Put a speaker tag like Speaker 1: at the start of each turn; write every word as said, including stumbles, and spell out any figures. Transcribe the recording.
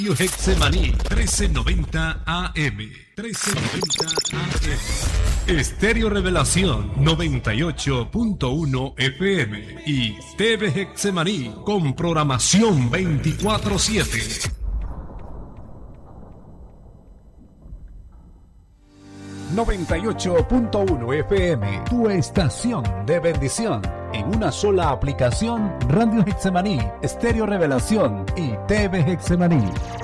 Speaker 1: Radio Hexemaní, trece noventa A M. trece noventa A M. Estéreo Revelación, noventa y ocho punto uno F M. Y T V Hexemaní, con programación veinticuatro siete.
Speaker 2: noventa y ocho punto uno F M, tu estación de bendición. En una sola aplicación, Radio Hexemaní, Estéreo Revelación y T V Hexemaní.